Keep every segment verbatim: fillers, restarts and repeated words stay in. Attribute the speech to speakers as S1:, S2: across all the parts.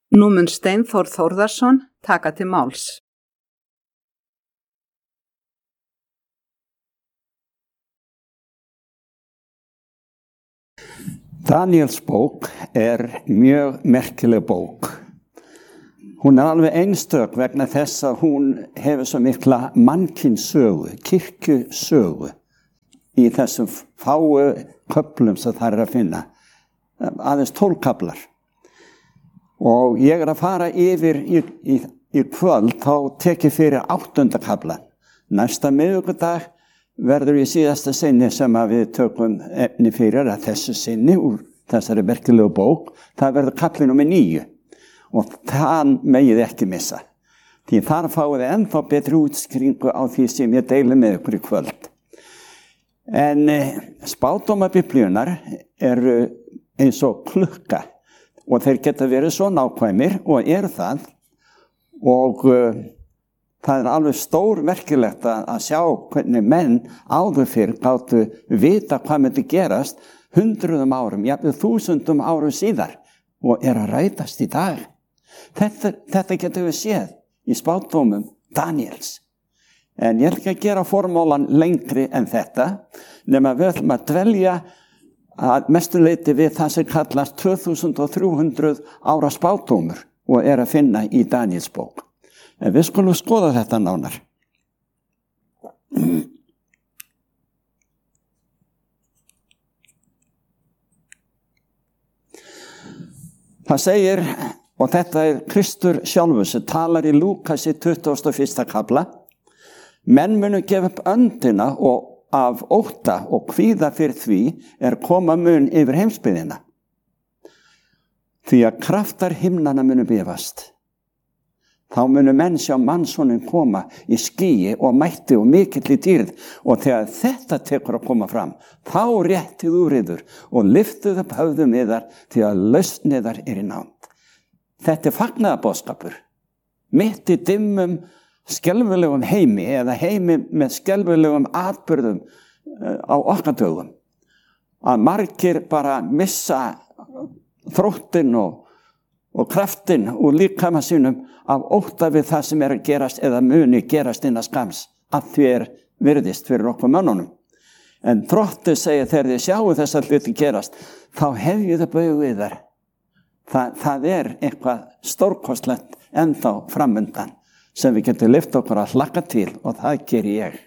S1: Nú mun Steinþór Þórðarson taka til máls.
S2: Daniels bók er mjög merkileg bók. Hún er alveg einstök vegna þess að hún hefur svo mikla mannkynssögu, kirkjusögu í þessum fáu köflum sem það er að finna. Aðeins tólf kaflar. Og ég er að fara yfir í, í, í kvöld, þá tek ég fyrir áttunda kaflan. Næsta miðvikudag verður í síðasta sinni sem að við tökum efni fyrir að þessu sinni úr þessari merkilegu bók, það verður kafli númer níu. Og það megið ekki missa. Því þar fáið þið ennþá betri útskýringu á því sem ég deili með ykkur í kvöld. En eh, spádómar Biblíunnar eru eins og klukka og þeir geta verið svo nákvæmir og eru það og uh, það er alveg stór merkilegt að, að sjá hvernig menn áður fyrr gátu vita hvað myndi gerast hundruðum árum, jafnvel þúsundum árum síðar og er að rætast í dag. Þetta, þetta getur við séð í spádómum Daniels. En ég ætla ekki að gera formólan lengri en þetta, nema við ætlum að dvelja að mestu leyti við það sem kallast tvö þúsund þrjú hundruð ára spádómur og er að finna í Daniels bók. En við skulum skoða þetta nánar. Það segir, og þetta er Kristur sjálfur sem talar í Lúkasi tuttugasta og fyrsta kafla, menn munu gefa upp öndina og af ótta og kvíða fyrir því er koma mun yfir heimsbyggðina. Því að kraftar himnana munu bifast. Þá munu menn sjá mannssonin koma í skýi og mætti og mikill í dýrð og þegar þetta tekur að koma fram, þá réttið úr yður og lyftið upp höfðum yðar því að lausn yðar er í nánd. Þetta er fagnaðarboðskapur. Mitt í dimmum, skelfilegum heimi eða heimi með skelfilegum atburðum á okkar dögum. Að margir bara missa þróttinn og og kraftinn úr líkama sínum af ótta við það sem er að gerast eða muni gerast innan skams að því er virðist fyrir okkur mönnunum. En Þróttur segir þegar þið sjáu þessa hluti gerast, þá hefjið það bauð við þar. Það, það er eitthvað stórkostlegt ennþá framundan sem við getum lyft okkur að hlakka til og það ger ég.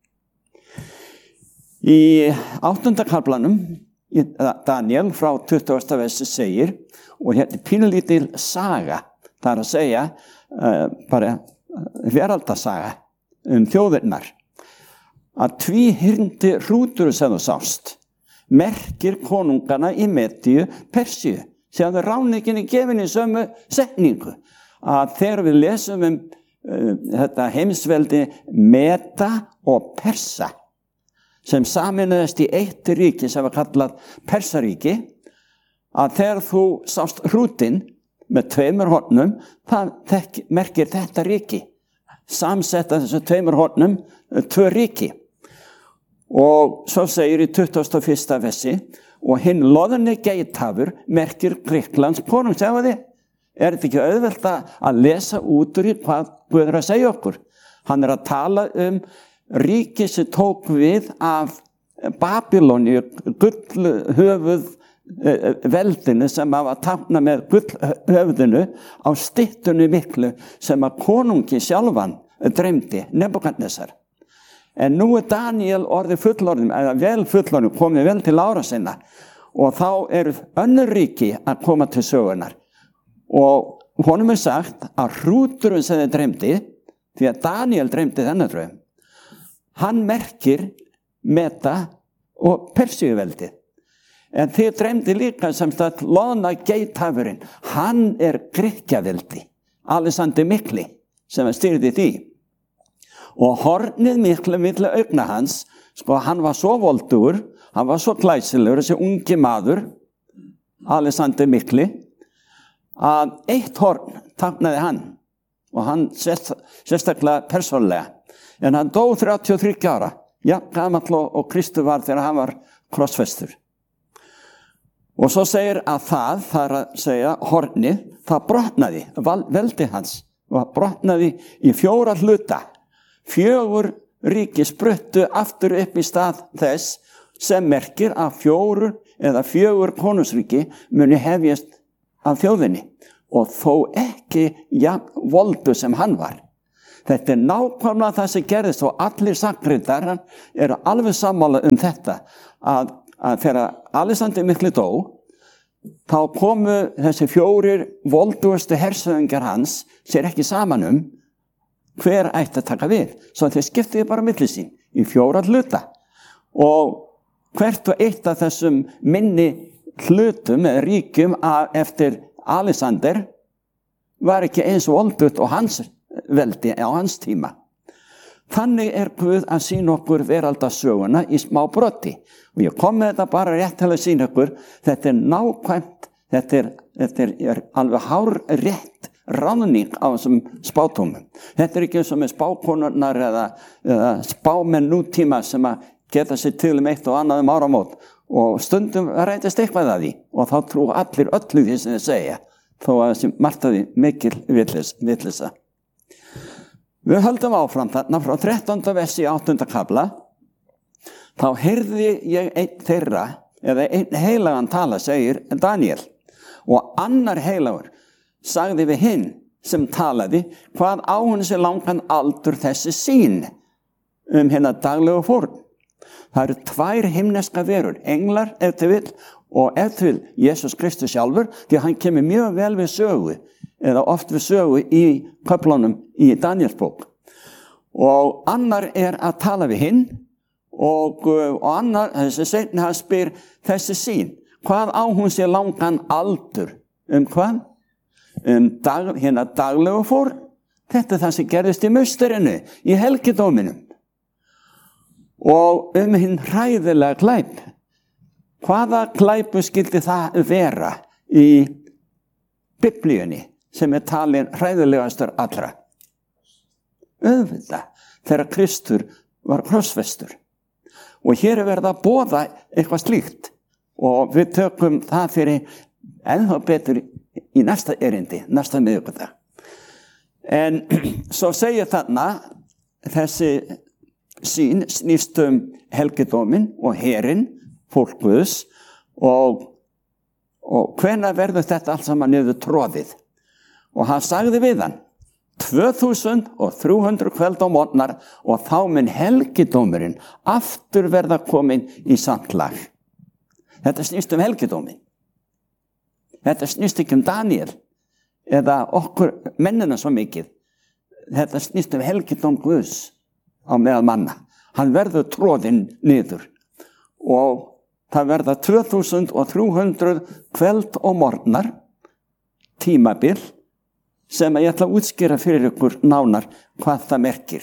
S2: Í áttunda kaflanum, í Daniel frá tuttugasta versi segir, og hérna er pínulítil saga, það er að segja uh, bara veraldarsaga um þjóðirnar, að tvíhyrndi hrútur sem þú sást merkir konungana í Medíu, Persíu, sem það ráninginni gefin í sömu setningu, að þegar við lesum um uh, þetta heimsveldi Meda og Persa, sem saminaðist í eitt ríki sem var kallað Persaríki, að þegar þú sást hrútinn með tveimur hornum, það þek, merkir þetta ríki. Samsetta þessu tveimur hornum, tvö ríki. Og svo segir í tuttugasta og fyrsta versi, og hinn loðni geithafur merkir Grikklands konung, segja þið. Er þetta ekki auðvelt að lesa út úr í hvað Guð er að segja okkur? Hann er að tala um ríki sem tók við af Babyloni, gullhöfuð veldinu sem að tákna með gullhöfðinu á styttunni miklu sem að konungi sjálfan dreymdi, Nebúkadnesar. En nú er Daniel orðið fullorðin, eða vel fullorðin, komið vel til ára sinna og þá eru önnur ríki að koma til sögunar. Og honum er sagt að hrúturinn sem þeir dreymdi, því að Daniel dreymdi þennan draum, hann merkir Meda og Persíuveldið. En þið dreymdi líka sem sagt loðna geithafurinn, hann er Grikkjaveldi, Alexander Mikli, sem er stýrði því. Og hornið miklu milli augna hans, sko hann var svo voldugur, hann var svo glæsilegur, þessi ungi maður, Alexander Mikli, að eitt horn táknaði hann, og hann sérst, sérstaklega persónlega, en hann dó þrjátíu og þriggja ára, ja, gamall og, og Kristur var þegar hann var krossfestur. Og svo segir að það, það er að segja hornið, það brotnaði, veldi hans og brotnaði í fjóra hluta. Fjögur ríki spruttu aftur upp í stað þess sem merkir að fjóru eða fjögur konungsríki muni hefjast af þjóðinni og þó ekki jafn voldu sem hann var. Þetta er nákvæmlega það sem gerðist og allir sagnritar eru alveg sammála um þetta að, að þegar Alexander mikli dó þá komu þessi fjórir voldugustu hersöðingar hans sér ekki saman um hver ætti að taka við. Svo þeir skiptuðu bara milli sín í fjóra hluta og hvert og eitt af þessum minni hlutum eða ríkjum eftir Alexander var ekki eins voldugt og hans veldi á hans tíma. Þannig er Guð að sýna okkur veraldarsöguna í smá broti. Og ég kom með þetta bara rétt til að sýna okkur, þetta er nákvæmt, þetta er, þetta er, er alveg hár rétt ráðning á þessum spátumum. Þetta er ekki eins og með spákonurnar eða, eða spámenn nútíma sem að geta sér til um eitt og annað um áramót og stundum rætist eitthvað að því og þá trú allir öllu því sem þið segja þó að þessi martaði mikil vitleysa. Við höldum áfram þarna frá þrettánda versi í áttunda kafla. Þá heyrði ég einn þeirra, eða einn heilagan tala, segir Daniel. Og annar heilagur sagði við hinn sem talaði, hvað á hún sér langan aldur þessi sýn um hérna daglegu fórn. Það eru tvær himneska verur, englar ef til vill og ef til vill Jesús Kristus sjálfur, því hann kemur mjög vel við sögu, eða oft við sögu í köflunum í Daniels bók. Og annar er að tala við hinn og, og annar, þessi seinni hann spyr þessi sýn, hvað á hún sér langan aldur? Um hvað? Um dag, hérna daglegu fórn. Þetta er það sem gerðist í musterinu, í helgidóminum. Og um hinn hræðilega glæp. Hvaða glæpu skildi það vera í Biblíunni sem er talin hræðilegastur allra? Auðvitað, þegar Kristur var krossfestur. Og hér er verið að boða eitthvað slíkt og við tökum það fyrir ennþá betur í næsta erindi, næsta miðvikudag. En svo segir þarna þessi sýn snýst um helgidómin og herinn, fólk Guðs og, og hvenær verður þetta allt saman niður tróðið? Og hann sagði við hann, tvö þúsund þrjú hundruð kvöld á morgnar og þá mun helgidómurinn aftur verða komin í samt lag. Þetta snýst um helgidómin. Þetta snýst ekki um Daniel eða okkur mennina svo mikið. Þetta snýst um helgidóm Guðs á meðal manna. Hann verður tróðinn niður og það verða tvö þúsund þrjú hundruð kvöld og morgnar tímabil sem ég ætla að útskýra fyrir ykkur nánar hvað það merkir.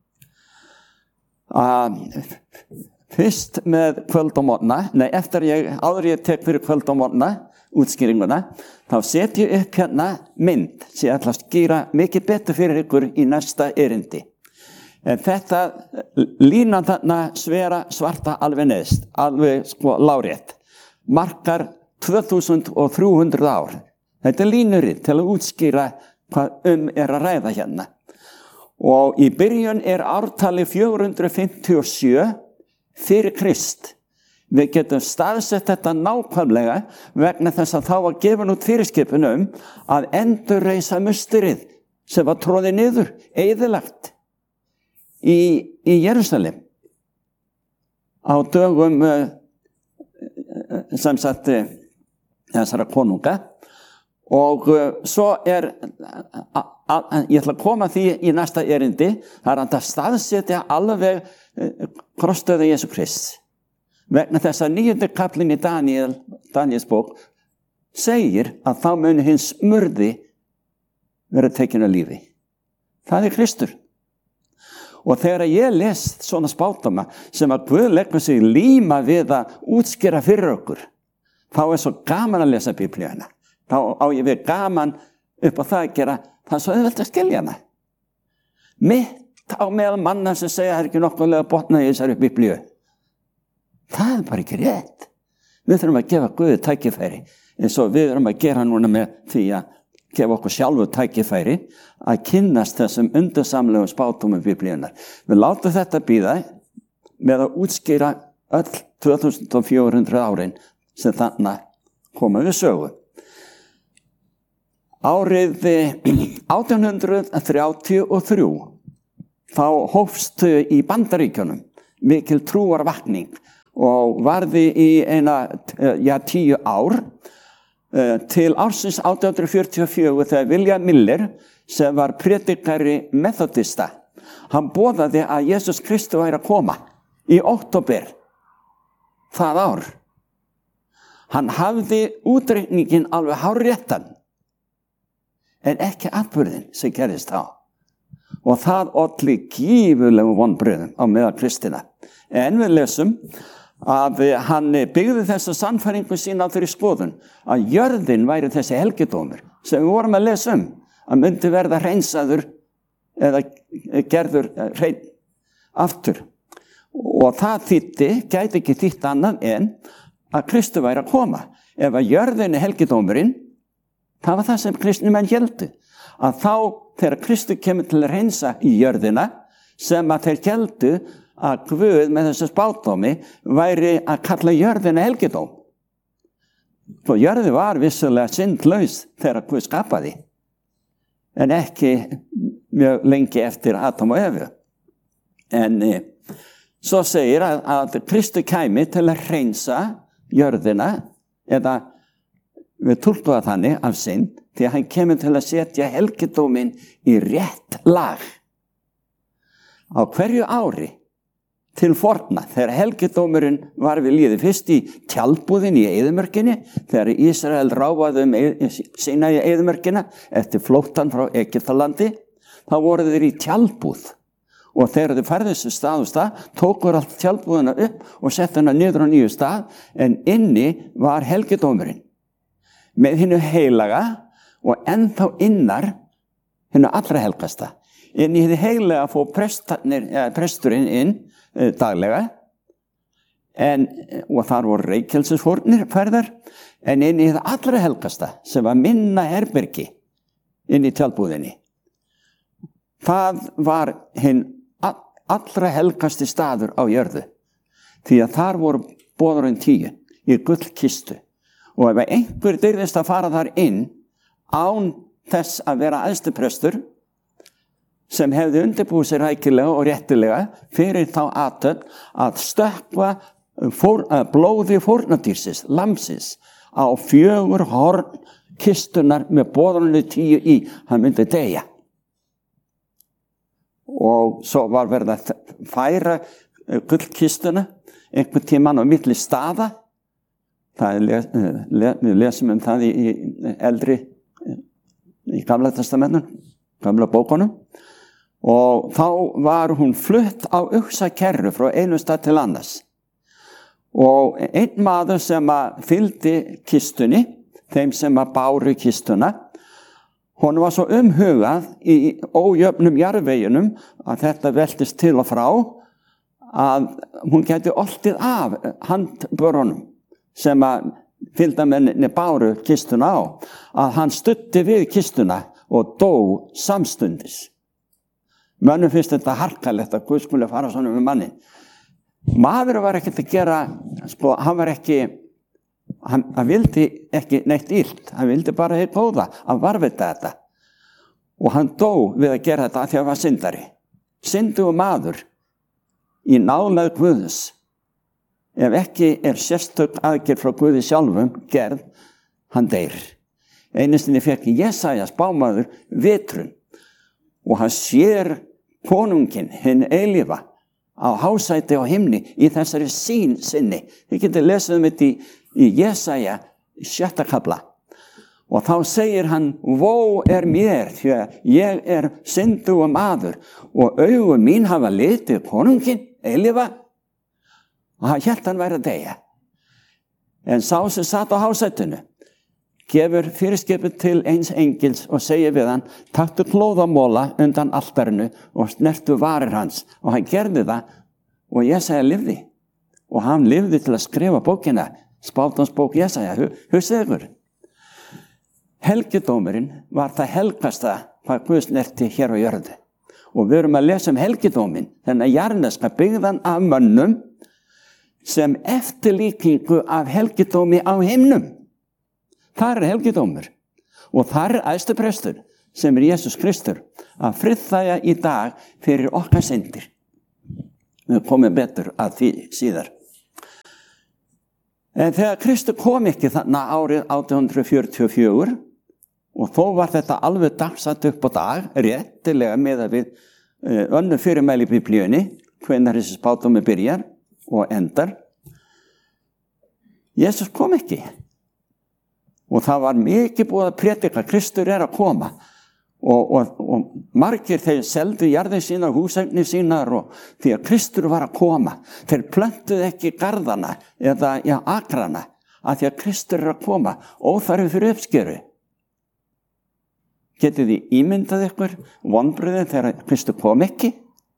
S2: Uh, fyrst með kvöld og morgna, nei eftir ég, áður ég tek fyrir kvöld og morgna, útskýringuna, þá set ég upp hérna mynd sem ég ætla að skýra mikið betur fyrir ykkur í næsta erindi. En þetta línan þarna svera svarta alveg neðst, alveg sko lárétt, markar tvö þúsund þrjú hundruð ár. Þetta er línurinn til að útskýra hvað um er að ræða hérna. Og í byrjun er ártali fjögur hundruð fimmtíu og sjö fyrir Krist. Við getum staðsett þetta nákvæmlega vegna þess að þá var gefin út fyrirskipun um að endurreisa musterið sem var tróðið niður, eyðilagt í, í Jerúsalem á dögum sem sagt þessara konunga. Og uh, svo er, a, a, a, ég ætla að koma því í næsta erindi, það er að staðsetja alveg uh, krossdauða Jesú Krist. Vegna þess að níundi kaflinn í Daniel, Daniels bók segir að þá muni hins smurði vera tekin af lífi. Það er Kristur. Og þegar ég les svona spátama sem að Guð leggur sig líma við að útskýra fyrir okkur, þá er svo gaman að lesa Biblíuna. Þá á ég við gaman upp á það að gera, það er svo auðvelt að skilja hana. Mitt á meðal manna sem segja að það er ekki nokkulega botnað í þessari Biblíu. Það er bara ekki rétt. Við þurfum að gefa Guði tækifæri eins og við þurfum að gera núna með því að gefa okkur sjálfu tækifæri að kynnast þessum undursamlegu spádómum Biblíunnar. Við látum þetta bíða með að útskýra öll tvö þúsund fjögur hundruð árin sem þannig koma við sögu. Árið átján hundruð þrjátíu og þrjú þá hófst í Bandaríkjunum mikil trúarvakning og varði í eina, ja, tíu ár til ársins átján hundruð fjörutíu og fjögur þegar William Miller, sem var predikari methodista, hann boðaði að Jesús Kristur væri að koma í október það ár. Hann hafði útreikningin alveg hárréttan, en ekki atburðin sem gerðist þá. Og það olli gífurlegum vonbrigðum á meðal kristina. En við lesum að hann byggði þessa sannfæringu sína á þeirri skoðun að jörðin væri þessi helgidómur sem við vorum að lesa um, að myndi verða hreinsaður eða gerður hrein aftur. Og það þýddi, gæti ekki þýtt annað en að Kristur væri að koma. Ef að jörðin er helgidómurinn, það var það sem kristnumenn héldu. Að þá, þegar Kristur kemur til að reynsa í jörðina, sem að þeir héldu að Guð með þessu spádómi væri að kalla jörðina helgidóm. Og jörði var vissulega syndlaus þegar Guð skapaði, en ekki mjög lengi eftir Adam og Evu. En e, svo segir að, að Kristur kæmi til að reynsa jörðina, eða við túlkum það þannig af synd, því að hann kemur til að setja helgidóminn í rétt lag. Á hverju ári til forna, þegar helgidómurinn var við líði, fyrst í tjaldbúðin í eyðimörkinni, þegar Ísrael ráfaði um sína í eyðimörkina eftir flóttan frá Egyptalandi, þá voru þeir í tjaldbúð. Og þegar þið færðu þessu stað og stað, tókur allt tjaldbúðina upp og sett hana niður á nýju stað, en inni var helgidómurinn með hinnu heilaga og ennþá innar hinnu allra helgasta. Inn í hinnu heilaga fór ja, presturinn inn e, daglega, en, og þar voru reykjelsisfórnir færðar, en inn í hinnu allra helgasta sem var minna herbergi inn í tjaldbúðinni. Það var hinn allra helgasti staður á jörðu, því að þar voru boðurinn tíu í gullkistu. Og ef einhver dyrðist að fara þar inn án þess að vera æðstiprestur sem hefði undirbúið sér rækilega og réttilega fyrir þá athöfn að stökkva fór, að blóði fórnadýrsins, lamsins, á fjögur horn kistunar með boðurinn tíu í, hann myndi deyja. Og svo var verið að færa gullkistuna einhvern tímann á milli staða. Það er, við lesum um það í, í eldri, í gamla testamentinu, gamla bókunum. Og þá var hún flutt á uxakerru frá einu stað til annars. Og einn maður sem að fylgdi kistunni, þeim sem að báru kistuna, hún var svo umhugað í ójöfnum jarðveginum að þetta veltist til og frá að hún gæti oltið af handbörunum sem að fylgdamenninni báru kistuna á, að hann studdi við kistuna og dó samstundis. Mönnum finnst þetta harkalegt að Guð skuli fara svona með manni. Maður var ekkert að gera, sko, hann var ekki, hann, hann vildi ekki neitt illt, hann vildi bara heitt góða að varvita þetta. Og hann dó við að gera þetta því að hann var syndari. Syndugur maður í nálægð Guðs. Ef ekki er sérstök aðgerð frá Guði sjálfum gerð, hann deyr. Einistinni fekk Jesaja spámaður vitrun og hann sér konunginn, hinn eilífa, á hásæti á himni í þessari sýn sinni. Þið getur lesið um þetta í, í Jesaja sjötta kafla. Og þá segir hann, vó er mér, því að ég er syndugur maður og augu mín hafa litið konunginn, eilífa, og hann hélt hann væri að deyja. En sá sem satt á hásætinu gefur fyrirskipið til eins engils og segir við hann, taktu klóðamóla undan altarinu og snertu varir hans. Og hann gerði það og Jesaja lifði. Og hann lifði til að skrifa bókina, spátansbók Jesaja, hugsið ykkur. helgidómurinn var það helgasta hvað Guð snerti hér á jörðu. Og við erum að lesa um helgidóminn, þennan jarðneska byggðan af mönnum sem eftirlíkingu af helgidómi á himnum. Það er helgidómur. Og það er æðstu prestur, sem er Jesús Kristur, að friðþægja í dag fyrir okkar syndir. Við komum betur að því síðar. En þegar Kristur kom ekki þarna árið átján hundruð fjörutíu og fjögur, og þó var þetta alveg dagsatt upp á dag, réttilega með að við uh, önnur fyrirmæli í Biblíunni, hvenær þessi spádómur byrjar og endar. Jesús kom ekki. Og það var mikið búið að predika, Kristur er að koma. Og, og, og margir þeir seldu jarðir sínar, húseignir sínar og því að Kristur var að koma. Þeir plöntuðu ekki garðana eða já, akrana að því að Kristur er að koma, óþarfi fyrir uppskeru. Getið þið ímyndað ykkur vonbrigðin þegar Kristur kom ekki?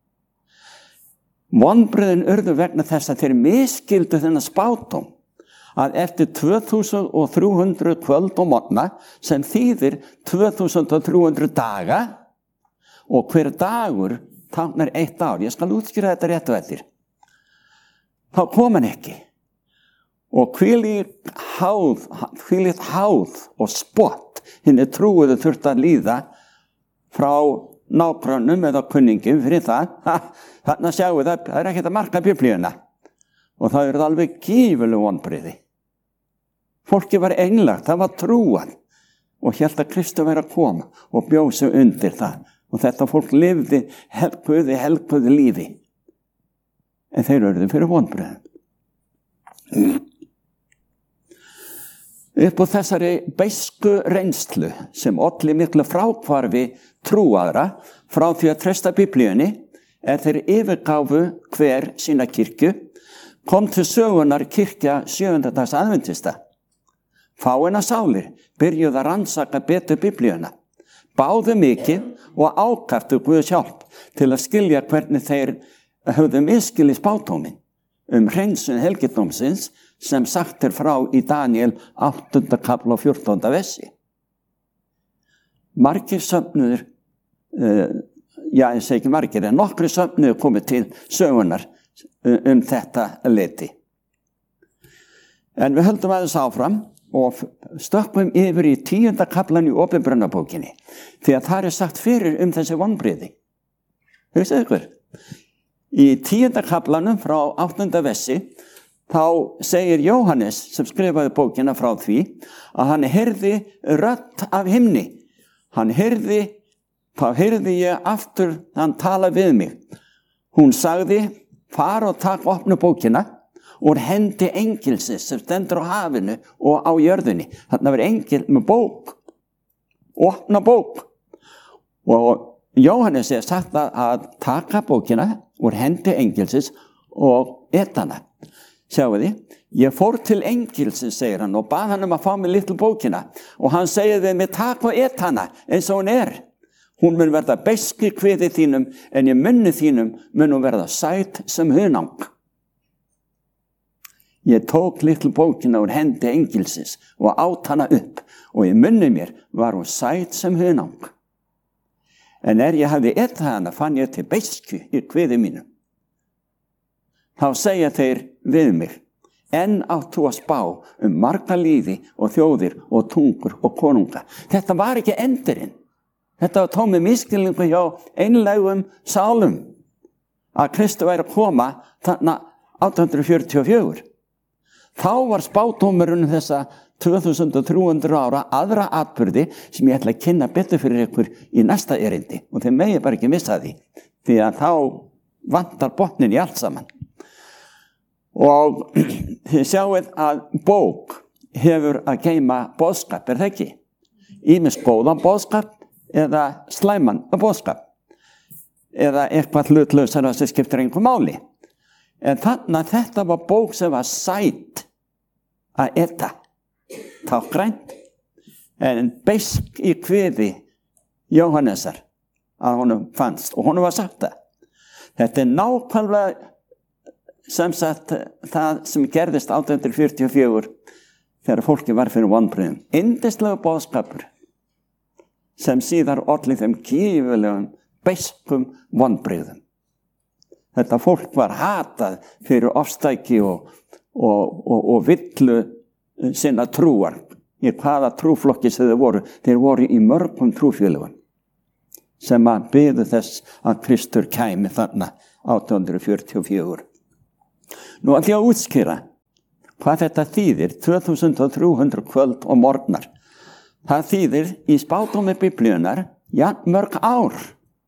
S2: Vonbrigðin urðu vegna þess að þeir misskildu þennan spádóm að eftir tvö þúsund þrjú hundruð kvöld og morgna sem þýðir tvö þúsund þrjú hundruð daga og hver dagur táknar eitt ár. Ég skal útskýra þetta rétt og eftir. Þá kom hann ekki. Og hvílíkt háð, hvílíkt háð og spott hinni trúuðu þurfti að líða frá nágrönnum eða kunningum fyrir það. Þannig að sjáu það, það er ekkert að marka Biblíuna. Og það eru alveg gífurleg vonbrigði. Fólki var einlægt, það var trúan og hélt að Kristur væri að koma og bjóð sig undir það. Og þetta fólk lifði helguði, helguði lífi. En þeir urðu fyrir vonbrigðum. Upp á þessari beisku reynslu sem olli miklu fráhvarfi trúaðra frá því að treysta Biblíunni er þeir yfirgáfu hver sína kirkju, kom til sögunar kirkja sjöunda dags aðventista. Fáeina sálir byrjuðu að rannsaka betur Biblíuna, báðu mikið og ákaftu Guðs hjálp til að skilja hvernig þeir höfðu misskilið spádóminn um hreinsun helgidómsins sem sagt er frá í Daniel áttunda kafla og fjórtánda versi. Margir söfnuður, uh, já ég segi ekki margir, en nokkri söfnuður komið til sögunar um þetta leyti. En við höldum aðeins áfram og stökkum yfir í tíunda kaflan í Opinberunarbókinni, því að það er sagt fyrir um þessi vonbrigði. Hugsaðu ykkur. Í tíunda kaflanum frá áttunda versi, þá segir Jóhannes, sem skrifaði bókina frá því, að hann heyrði rödd af himni. Hann heyrði, þá heyrði ég aftur, hann tala við mig. Hún sagði, far og takk opnu bókina, og hendi engilsins sem stendur á hafinu og á jörðinni. Þarna var engil með bók, opna bók. Og Jóhannes er sagt að taka bókina úr hendi engilsins og eta hana. Sjáu þið, ég fór til engilsins, segir hann, og bað hann um að fá mig litlu bókina. Og hann segir við mig, takk og et hana eins og hún er. Hún mun verða beisk í kviði þínum, en í munni þínum mun hún verða sæt sem hunang. Ég tók litlu bókina úr hendi engilsins og át hana upp og í munni mér var hún sæt sem hunang. En er ég hafði etað hana fann ég til beisku í kviði mínum. Þá segja þeir við mig, enn átt þú að spá um marga líði og þjóðir og tungur og konunga. Þetta var ekki endurinn. Þetta var tómið misskilningu hjá einlægum sálum að Kristur væri að koma þarna átján hundruð fjörutíu og fjögur. Þá var spádómurinn þessa tvö þúsund þrjú hundruð ára aðra atburði sem ég ætla að kynna betur fyrir ykkur í næsta erindi og þeir megi bara ekki missa því því að þá vantar botnin í allt saman. Og þið sjáið að bók hefur að geyma boðskap, er það ekki? Ýmis góðan boðskap eða slæman boðskap eða eitthvað hlutlausara sem skiptir engu máli. En þannig að þetta var bók sem var sæt að eta, tákgrænt, en beisk í kviði Jóhannesar að honum fannst og honum var sagt það. Þetta er nákvæmlega sem sagt það sem gerðist átján hundruð fjörutíu og fjögur þegar fólki var fyrir vonbrigðum. Yndislegur boðskapur, sem síðar olli þeim gífulegum beiskum vonbrigðum. Þetta fólk var hatað fyrir ofstæki og, og, og, og villu sinna trúar. Í hvaða trúflokki sem þeir voru. Þeir voru í mörgum trúfélögum sem að biðu þess að Kristur kæmi þarna átján hundruð fjörutíu og fjögur. Nú ætla ég að útskýra hvað þetta þýðir tvö þúsund þrjú hundruð kvöld og morgnar. Það þýðir í spádómi Biblíunnar jafn mörg ár.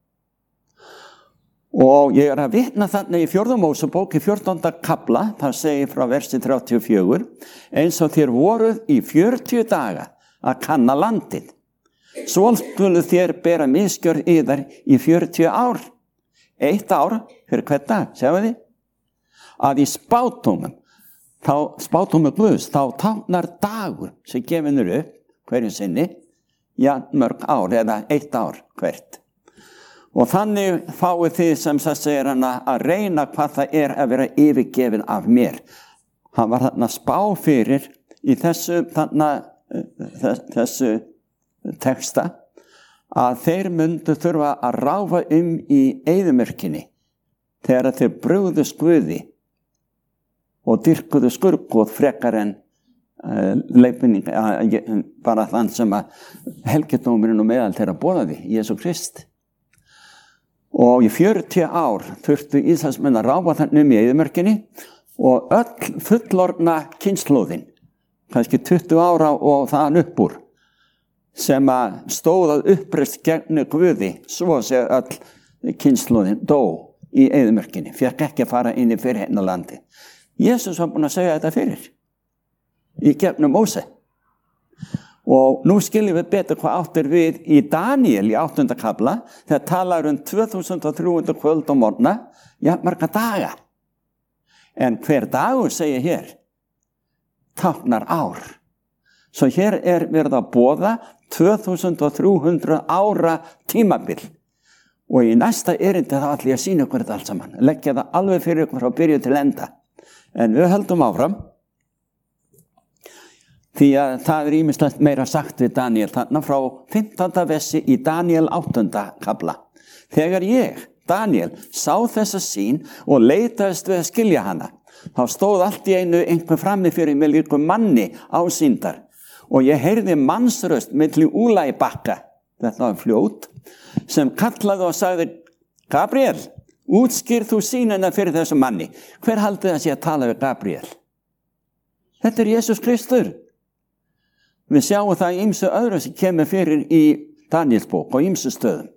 S2: Og ég er að vitna þarna í fjórða Mósebók í fjórtánda kafla, það segir frá versi þrjátíu og fjögur, eins og þér voruð í fjörutíu daga að kanna landið. Svo skulu þér bera misgjörð yðar í fjörutíu ár. Eitt ár fyrir hvern dag, sjáu þið? Að í spádómum, þá spádómum Guðs, þá táknar dagur sem gefinur upp hverju sinni, ja, mörg ár eða eitt ár hvert. Og þannig fáið þið sem það segir hana að reyna hvað það er að vera yfirgefin af mér. Hann var þarna spá fyrir í þessu, þarna, þessu texta að þeir myndu þurfa að ráfa um í eyðimörkinni þegar þeir brugðust Guði og dyrkuðu skurkóð frekar en uh, leifinning, uh, bara þann sem að helgidómurinn og meðal þeirra boðaði, Jesú Krist. Og í fjörutíu ár þurftu Ísraelsmenn að ráfa þannig um í eyðimörkinni og öll fullorðna kynslóðin, kannski tuttugu ára og þaðan upp úr, sem að stóðað uppreist gegn Guði, svo sé öll kynslóðin dó í eyðimörkinni, fekk ekki að fara inn í fyrirheiðnalandi. Jesús var búinn að segja þetta fyrir, í gegnum Móse. Og nú skiljum við betur hvað áttir við í Daniel í áttunda kafla, þegar talar um tvö þúsund þrjú hundruð kvöld og morgna, ja, marga daga. En hver dagur, segir hér, táknar ár. Svo hér er verið að boða tvö þúsund þrjú hundruð ára tímabil. Og í næsta erindi þá ætla ég að sýna ykkur þetta allt saman. Leggja það alveg fyrir ykkur frá byrju til enda. En við höldum áfram. Því að það er ýmislegt meira sagt við Daniel þarna frá fimmtánda versi í Daniel áttunda kafla. Þegar ég, Daniel, sá þessa sýn og leitaðist við að skilja hana, þá stóð allt í einu einhver frammi fyrir mig líku manni ásýndar og ég heyrði mannsröst milli Úla í bakka, þetta var fljót, sem kallaði og sagði, Gabriel, útskýr þú sýnina fyrir þessu manni. Hver haldið það sé að tala við Gabriel? Þetta er Jesús Kristur. Við sjáum það í ýmsu öðru sem kemur fyrir í Danielsbók og ýmsu stöðum.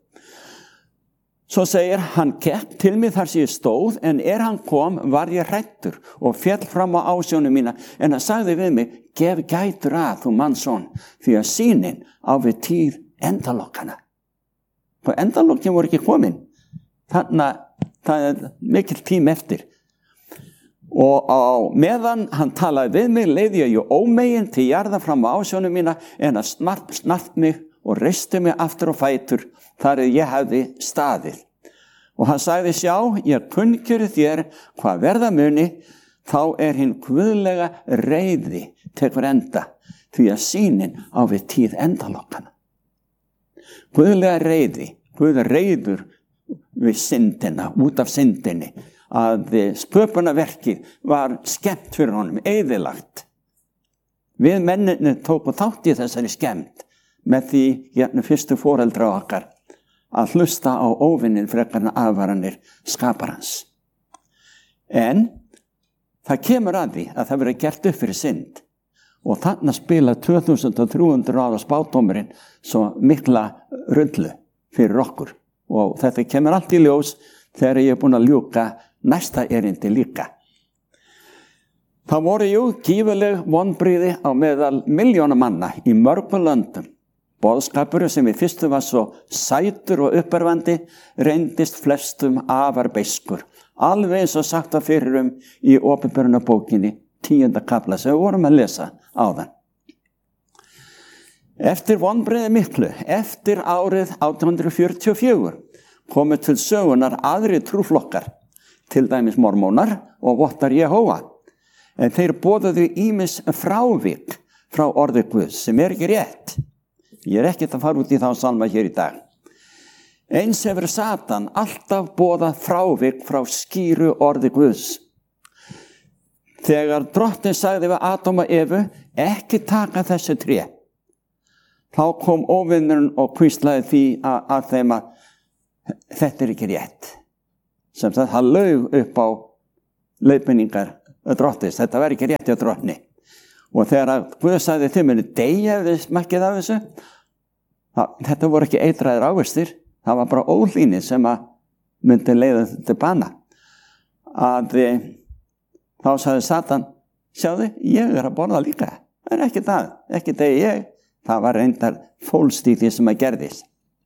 S2: Svo segir, hann gekk til mig þar sem ég stóð, en er hann kom var ég hræddur og féll fram á ásjónu mína, en hann sagði við mig, gef gætur að þú mannsson, því að sýnin á við tíð endalokkana. Og endalokkin voru ekki komin. Þannig að það er mikill tím eftir. Og á meðan hann talaði við mig, leiði ég ómegin til jarða fram á ásjónu mína, en að snart, snart mig og reisti mig aftur á fætur, þar ég hefði staðið. Og hann sagði, sjá, ég kunnkjöri þér hvað verða muni, þá er hinn guðlega reiði tekur enda, því að sýnin á við tíð endalokkana. Guðlega reiði, Guð reiður við syndina, út af syndinni, að sköpunarverkið var skemmt fyrir honum, eyðilagt. Við menninni tókum þátt í þessari skemmt með því hérna fyrstu foreldra okkar að hlusta á óvinnin frekarna aðvaranir skaparans. En það kemur að því að það verið gert upp fyrir synd og þarna spila tvö þúsund þrjú hundruð ára spádómurinn svo mikla rullu fyrir okkur og þetta kemur allt í ljós þegar ég er búin að ljúka næsta erindi líka. Það voru jú gífuleg vonbrigði á meðal milljóna manna í mörgum löndum. Boðskapur sem í fyrstu var svo sætur og uppörvandi reyndist flestum afar beiskur. Alveg eins og sagt að fyrir um í opinberunarbókinni tíunda kafla sem við vorum að lesa áðan. Eftir vonbrigði miklu, eftir árið átján hundruð fjörutíu og fjögur, komu til sögunar aðri trúflokkar, til dæmis mormónar og vottar Jehóva. En þeir boðuðu ýmis frávik frá orði Guðs sem er ekki rétt. Ég er ekkert að fara út í þá salma hér í dag. Eins hefur Satan alltaf boðað frávik frá skýru orði Guðs. Þegar drottinn sagði við Adam og Evu, ekki taka þessu tré, þá kom óvinnurinn og hvíslaði því að, að þeim að þetta er ekki rétt. Sem það, það laug upp á leiðbeiningar drottins, þetta var ekki rétt hjá drottni. Og þegar Guð sagði þið muni deyja ef þið smakkið af þessu, það, þetta voru ekki eitraðir ávistir, það var bara ólíni sem að myndi leiða til bana. Að þá sagði Satan, sjáðu, ég er að borða líka. Það er ekki það, ekki það ég. Það var reyndar fólst í því sem að gerðist.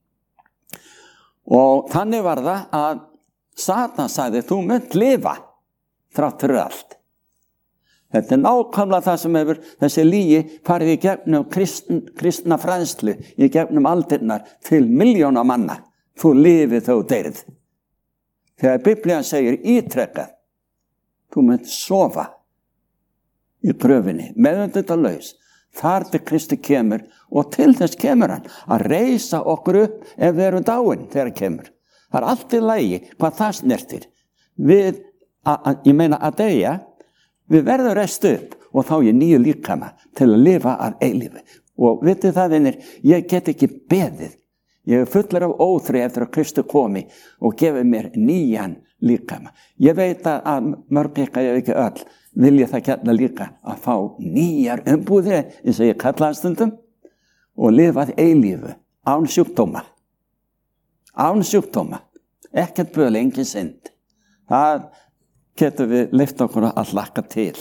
S2: Og þannig var það að Satan sagði, þú munt lifa þrátt fyrir allt. Þetta er nákvæmlega það sem hefur þessi lygi farið í gegnum kristn, kristna fræðslu, í gegnum aldirnar til miljóna manna. Þú lifið þó deyrið. Þegar Biblían segir ítrekkað, þú munt sofa í gröfinni, meðvitundalaus, þar til Kristi kemur og til þess kemur hann að reisa okkur upp ef við erum dáin þegar hann kemur. Það er allt í lagi hvað það snertir. Við, a, a, ég meina að deyja, við verðum reist upp og þá ég nýju líkama til að lifa að eilífi. Og vitið það, vinir, ég get ekki beðið. Ég er fullur af óþrey eftir að Kristi komi og gefi mér nýjan líkama. Ég veit að mörg ykkar, ég veit ekki öll, vilja það gætna líka að fá nýjar umbúðir, eins og ég kallaði stundum, og lifað eilífu, án sjúkdóma. Án sjúkdóma. Ekkert böl, engin synd. Það getur við lyft okkur að hlakka til.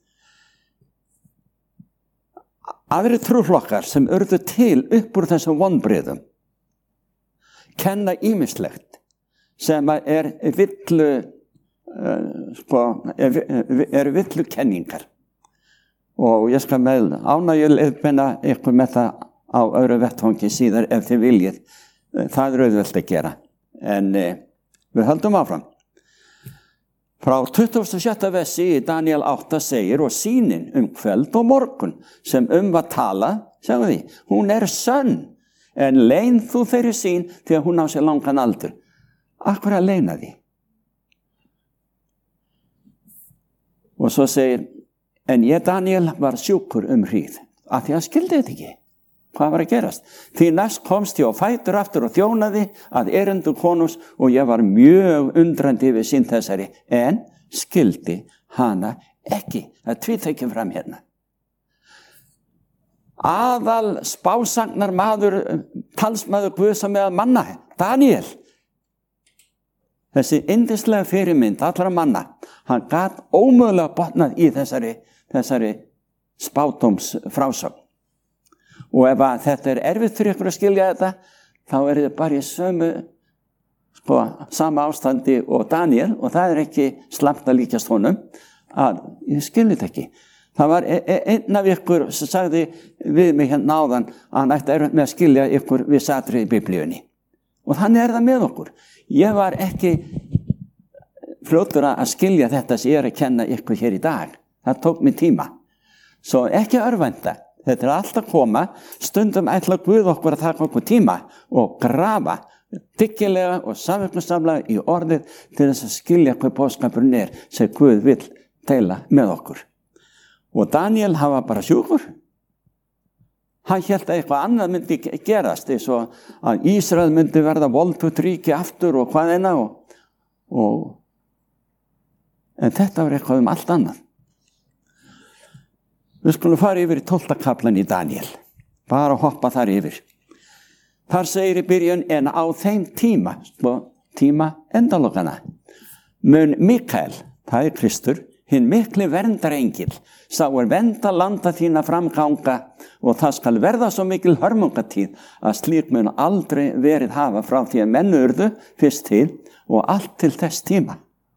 S2: Aðri trúflokkar sem urðu til upp úr þessum vonbrigðum kenna ýmislegt sem er villu uh, sko, er, er villu kenningar. Og ég skal með ánægju leiðbeina ykkur með það á öðru vettvangi síðar ef þið viljið. Það er auðvelt að gera. En uh, við höldum áfram. Frá tuttugasta og sjötta versi í Daniel átta segir, og sýnin um kvöld og morgun sem um var talað, sjáum því, hún er sönn, en leyn þú þeirri sýn því að hún á sér langan aldur. Akkur að leyna því. Og svo segir, en ég Daniel var sjúkur um hríð, af því að skildi þetta ekki. Hvað var að gerast? Því næst komst ég á fætur aftur og þjónaði að erindu konus og ég var mjög undrandi við sín þessari, en skildi hana ekki. Það tvíþekjum fram hérna. Aðal spásagnar maður, talsmaður Guðs með manna, Daniel. Þessi yndislega fyrirmynd allra manna, hann gat ómögulega botnað í þessari, þessari spádóms frásögn. Og ef að þetta er erfitt fyrir ykkur að skilja þetta, þá er þetta bara í sömu, sko, sama ástandi og Daniel, og það er ekki slamt að líkjast honum, að ég skilji þetta ekki. Það var einn af ykkur sem sagði við mig hérna áðan að hann ætti erfitt með að skilja ykkur við satri í Biblíunni. Og þannig er það með okkur. Ég var ekki fljótur að skilja þetta sem ég er að kenna ykkur hér í dag. Það tók mig tíma. Svo ekki örvænta. Þetta er alltaf að koma. Stundum ætla Guð okkur að taka okkur tíma og grafa dyggilega og samverknarsamlega í orðið til þess að skilja hvað boðskapurinn er sem Guð vill deila með okkur. Og Daniel hann var bara sjúkur. Hann hélt að eitthvað annað myndi gerast, eins og að Ísrael myndi verða voldugt ríki aftur og hvað eina. Og, og, en þetta var eitthvað um allt annað. Við skulum fara yfir í tólfta kaflan í Daniel. Bara hoppa þar yfir. Þar segir í byrjun, en á þeim tíma, tíma endalokana, mun Mikael, það er Kristur, hinn mikli verndarengil, sá er vernda landa þína framganga og það skal verða svo mikil hörmungatíð að slík mun aldrei verið hafa frá því að menn urðu fyrst til og allt til þess tíma.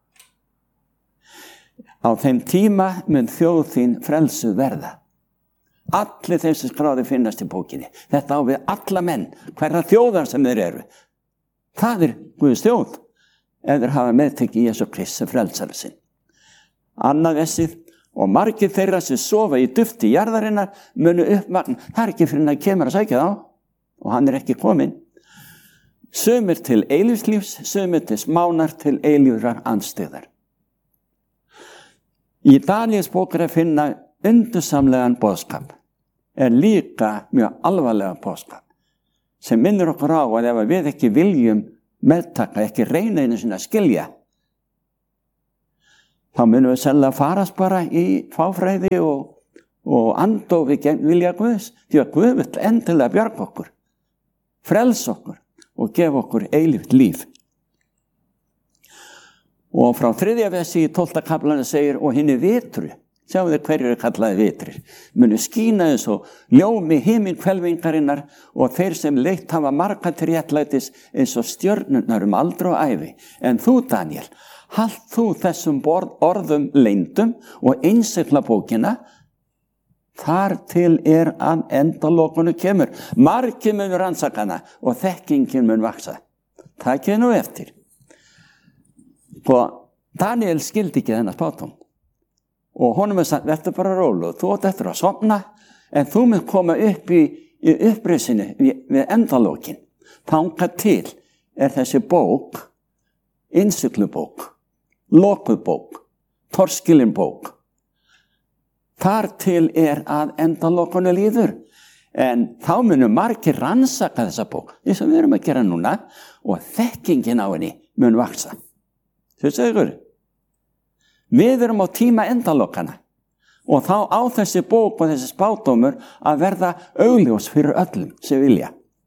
S2: Á þeim tíma mun þjóð þín frelsuð verða. Allir þeim sem skráði finnast í bókinni. Þetta á við alla menn, hverra þjóðar sem þeir eru. Það er Guðs þjóð, ef þeir hafa meðtekið Jesú Kristi frelsara sinn. Annað vessið, og margir þeirra sem sofa í dufti jarðarinnar munu uppvakna. Það er ekki fyrir að kemur að sækja þá. og hann er ekki kominn. Sumir til eilífslífs, sumir til smánar til eilífrar andstyggðar. Í Daníels bók er að finna undursamlegan boðskap, er líka mjög alvarlega boðskap, sem minnir okkur á að ef við ekki viljum meðtaka, ekki reyna einu sinni að skilja, þá munum við sennilega farast bara í fáfræði og, og andofi vilja Guðs, því að Guð vill endilega bjarga okkur, frelsa okkur og gefa okkur eilíft líf. Og frá þriðja versi í tólfta kaflanum segir, og hinni vitru, sjáu þið hverjir er kallaði vitrir, munu skína eins og ljómi himinhvelfingarinnar og þeir sem leitt hafa marga til réttlætis eins og stjörnurnar um aldur og ævi. En þú, Daniel, halt þú þessum orðum leyndum og innsigla bókina, þar til er að endalokunu kemur. Margir mun rannsakana og þekkingin mun vaksa. Takið nú eftir. Og Daniel skildi ekki þennan spádóm. Og honum er sagt, verður bara rólu, þú átt eftir að sofna, en þú mun koma upp í, í uppreisinu við, við endalokin. Þangað til er þessi bók, innsiglubók, lokubók, torskilinbók. Þar til er að endalokunu líður. En þá munum margir rannsaka þessa bók, eins og við erum að gera núna, og þekkingin á henni mun vaksa. Þau segur, við erum á tíma endalokana og þá á þessi bók og þessi spádómur að verða augljós fyrir öllum sem vilja.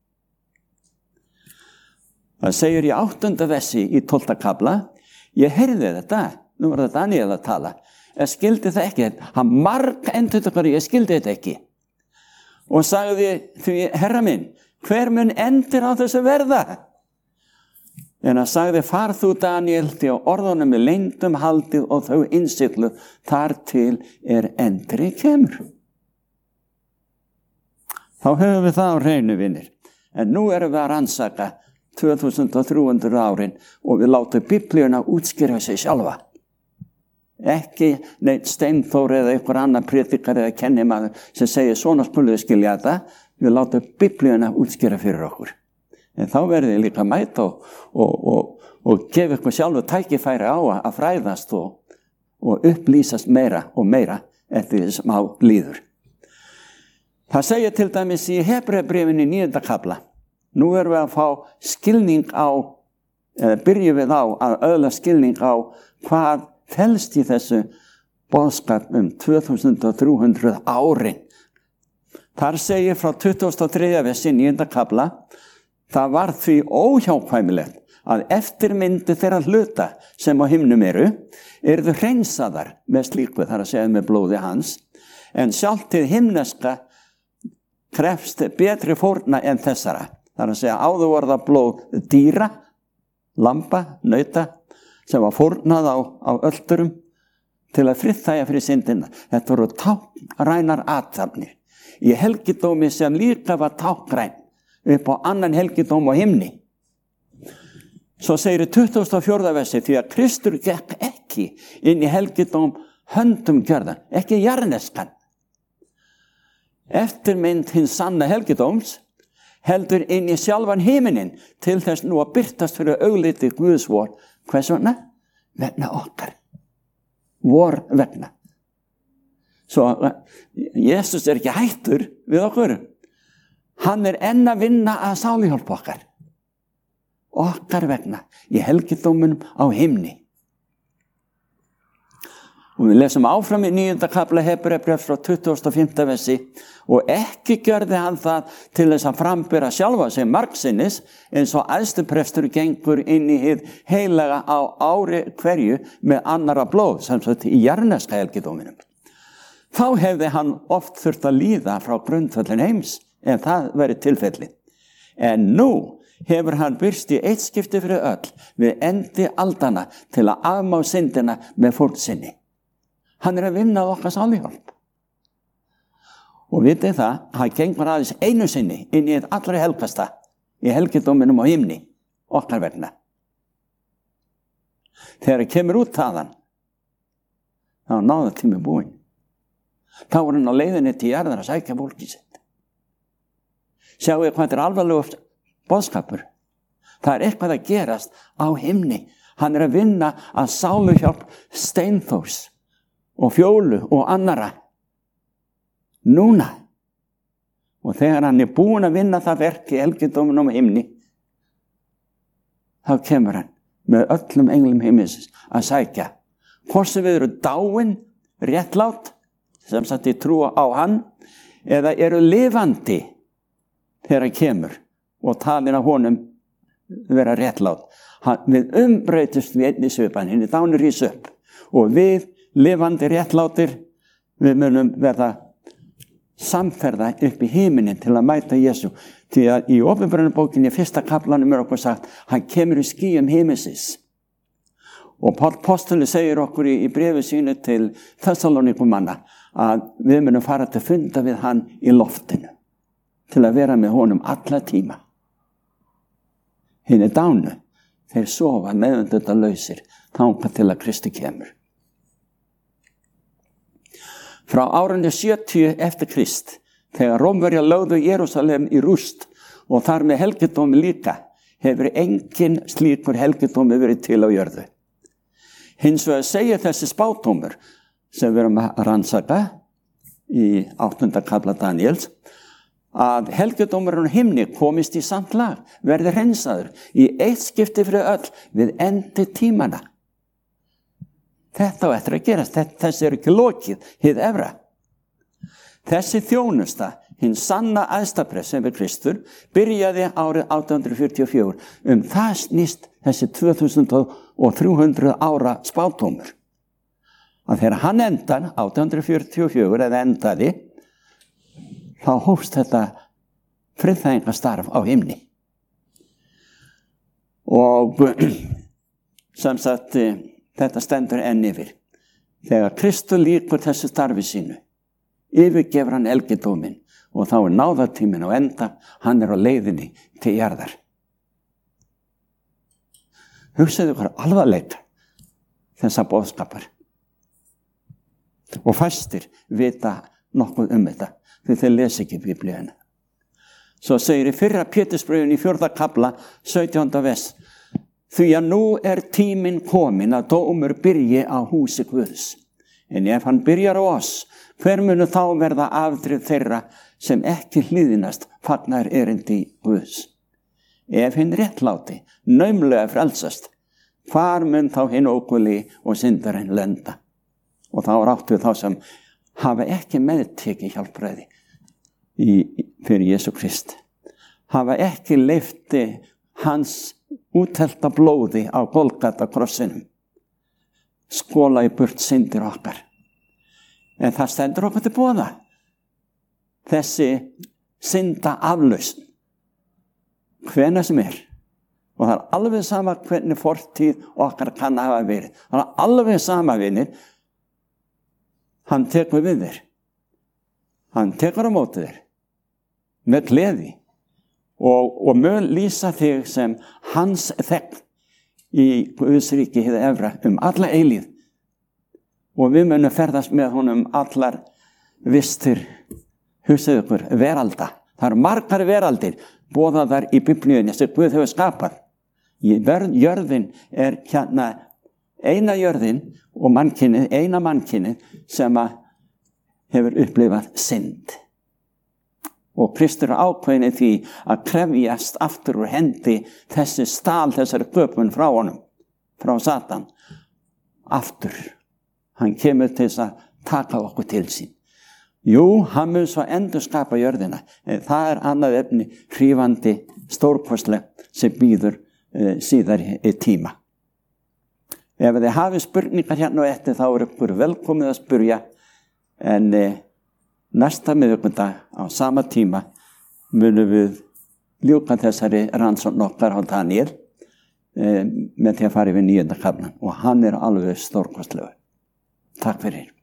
S2: Það segir í áttunda versi í tólfta kafla, ég heyrði þetta, nú var þetta Daniel að tala, ég skildi það ekki, hann marg endur þetta, ég skildi þetta ekki. Og sagði því, herra minn, hver mun endur á þessu verða? En hann sagði, far þú Daniel, því að orðunum er leyndum haldið og þau innsiglu, þar til er endri kemur. Þá höfum við það á hreinu, vinir. En nú erum við að rannsaka tvö þúsund og þrjú hundruð árin og við látum Biblíuna útskýra sig sjálfa. Ekki neitt Steinþór eða einhver annar predikar eða kennimaður sem segir svona skulum við skilja þetta. Við látum Biblíuna útskýra fyrir okkur. En þá verður þið líka mæta og, og, og, og gefa ykkur sjálfu tækifæri á að fræðast og, og upplýsast meira og meira eftir þessum á líður. Það segir til dæmis í Hebreabréfinu í níunda kafla. Nú erum við að fá skilning á, eða byrjum við á að öðla skilning á hvað felst í þessu boðskap um tvö þúsund og þrjú hundruð árin. Þar segir frá tuttugasta og þriðja versi í níunda kafla, það var því óhjákvæmilegt að eftirmyndu þeirra hluta sem á himnum eru, yrðu hreinsaðar með slíku, þar að segja með blóði hans, en sjálft hið himneska krefst betri fórna en þessara. Þar að segja áður var það blóð dýra, lamba, nauta, sem var fórnað á, á öldurum til að friðþægja fyrir syndina. Þetta voru táknrænar athafnir. Í helgidómi sem líka var táknræn, upp á annan helgidóm á himni. Svo segir í tuttugasta og fjórða versi, því að Kristur gekk ekki inn í helgidóm höndum gjörðan, ekki jarneskan. Eftirmynd hins sanna helgidóms heldur inn í sjálfan himinin til þess nú að birtast fyrir augliti Guðs vor. Hvers vegna? Vegna okkar. Vor vegna. Svo Jesus er ekki hættur við okkur. Hann er enn að vinna að sáluhjálpa okkar. Okkar vegna í helgidómunum á himni. Og við lesum áfram í níunda kafla Hebreabréfs frá tuttugasta og fimmta versi, og ekki gjörði hann það til þess að frambera sjálfa sig margsinnis eins og æðstuprestur gengur inn í hið heilaga á ári hverju með annara blóð, sem sagt í jarneska helgidóminum. Þá hefði hann oft þurft að líða frá grundvöllin heims, en það verið tilfelli. En nú hefur hann byrst í eitt skipti fyrir öll við endi aldana til að afmá syndina með fórn sinni. Hann er að vinna á okkar sáluhjálp. Og vitið það, hann gengur aðeins einu sinni inn í eitt allra helgasta í helgidóminum á himni, okkar vegna. Þegar hann kemur út þaðan, þá náða tími búinn. Þá var hann á leiðinni til jarðar að sækja fólkið sitt. Sjáu ég hvað þetta er alvarlegur boðskapur. Það er eitthvað að gerast á himni. Hann er að vinna að sáluhjálp Steinþórs og Fjólu og annara. Núna. Og þegar hann er búinn að vinna það verk í helgidóminum á himni, þá kemur hann með öllum englum himins að sækja. Hvort sem við eru dáin, réttlát, sem sagt í trúa á hann, eða eru lifandi þegar hann kemur og talin af honum vera réttlát. Hann, við umbreytist við einni svipan, henni dánir rís upp og við, lifandi réttlátir, við munum verða samferða upp í himinin til að mæta Jesú. Því að í Opinberunarbókinni, fyrsta kaflanum er okkur sagt, hann kemur í skýjum himinsins. Og Páll postuli segir okkur í, í bréfi sínu til Þessalónikumanna að við munum fara til funda við hann í loftinu til að vera með honum alla tíma. Hinni dánu, þeir sofa meðvitundalausir þangað til að Kristi kemur. Frá árinu sjötíu eftir Krist, þegar Rómverjar lögðu Jerúsalem í rúst og þar með helgidómi líka, hefur engin slíkur helgidómi verið til á jörðu. Hins vegar segir þessi spádómur sem við erum að rannsaka í áttunda kafla Daníels, að helgidómurinn á himni komist í samt lag, verði hreinsaður í eitt skipti fyrir öll við endi tímana. Þetta á eftir að gerast, þessi er ekki lokið, hið efra. Þessi þjónusta, hinn sanna æðstaprest sem er Kristur, byrjaði árið átján hundruð fjörutíu og fjögur. Um það snýst þessi tvö þúsund þrjú hundruð ára spádómur. Að þegar hann endar, átján hundruð fjörutíu og fjögur, eða endaði, þá hófst þetta friðþægingastarf á himni. Og sem sagt, þetta stendur enn yfir. Þegar Kristur lýkur þessu starfi sínu, yfirgefur hann helgidóminn og þá er náðartíminn á enda, hann er á leiðinni til jarðar. Hugsaðu ykkur alvarleika þessa boðskapar. Og fæstir vita nokkuð um þetta, því þeir lesa ekki Biblíuna. Svo segir í fyrra Pétursbréfinu í fjórða kafla, sautjánda vers, því að nú er tíminn kominn að dómur byrji á húsi Guðs. En ef hann byrjar á oss, hver munu þá verða afdrif þeirra sem ekki hlýðinast fagnar erindi Guðs? Ef hinn réttláti, naumlega frelsast, hvar mun þá hinn ókuli og syndarinn lenda? Og þá er átt við þá sem hafa ekki meðtekið hjálpræði í, fyrir Jesú Krist. Hafa ekki leyfti hans úthelta blóði á Golgata krossinum. Skóla í burt syndir okkar. En það stendur okkur til boða. Þessi synda aflausn. Hvenær sem er. Og það er alveg sama hvernig fortíð okkar kann hafa verið. Það er alveg sama vinir. Hann tekur við þér. Hann tekur á móti þér. Með gleði. Og, og mun lýsa þig sem hans þegn í Guðs ríki hið efra um alla eilíð. Og við munum ferðast með honum allar vistir, hugsaðu ykkur, veralda. Það eru margar veraldir boðaðar í Biblíunni sem Guð hefur skapað. Í jörðin er hérna eina jörðin og mannkynið, eina mannkynið sem hefur upplifað synd. Og Kristur er ákveðinn í því að krefjast aftur úr hendi þessi stál, þessari göpun frá honum, frá Satan, aftur. Hann kemur til þess að taka okkur til sín. Jú, hann mun svo endur skapa jörðina, en það er annað efni hrífandi, stórkostleg sem býður e, síðar í, í tíma. Ef þið hafið spurningar hérna og eftir, þá er ykkur velkomið að spurja, en e, næsta miðvikudag á sama tíma munum við ljúka þessari rannsókn okkar á Daníel e, með því að fara yfir níunda kaflan og hann er alveg stórkostlegur. Takk fyrir.